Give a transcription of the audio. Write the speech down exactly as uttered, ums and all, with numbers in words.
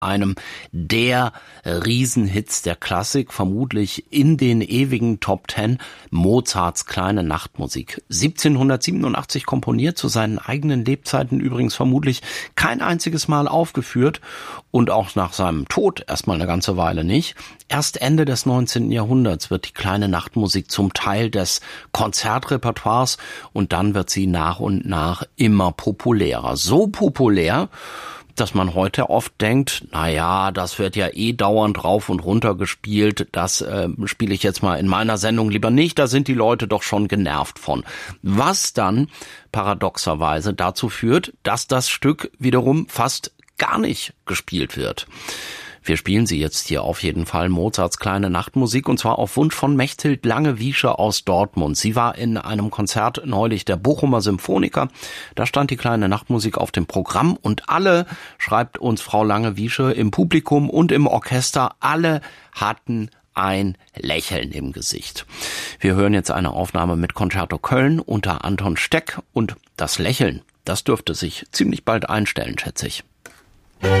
einem der Riesenhits der Klassik, vermutlich in den ewigen Top Ten, Mozarts Kleine Nachtmusik. siebzehnhundertsiebenundachtzig komponiert, zu seinen eigenen Lebzeiten übrigens vermutlich kein einziges Mal aufgeführt und auch nach seinem Tod erstmal eine ganze Weile nicht. Erst Ende des neunzehnten Jahrhunderts wird die Kleine Nachtmusik zum Teil des Konzertrepertoires und dann wird sie nach und nach immer populärer. So populär, dass man heute oft denkt, na ja, das wird ja eh dauernd rauf und runter gespielt, das äh, spiele ich jetzt mal in meiner Sendung lieber nicht, da sind die Leute doch schon genervt von. Was dann paradoxerweise dazu führt, dass das Stück wiederum fast gar nicht gespielt wird. Wir spielen sie jetzt hier auf jeden Fall, Mozarts Kleine Nachtmusik, und zwar auf Wunsch von Mechthild Lange-Wiesche aus Dortmund. Sie war in einem Konzert neulich der Bochumer Symphoniker. Da stand die Kleine Nachtmusik auf dem Programm und alle, schreibt uns Frau Lange-Wiesche, im Publikum und im Orchester, alle hatten ein Lächeln im Gesicht. Wir hören jetzt eine Aufnahme mit Concerto Köln unter Anton Steck und das Lächeln, das dürfte sich ziemlich bald einstellen, schätze ich.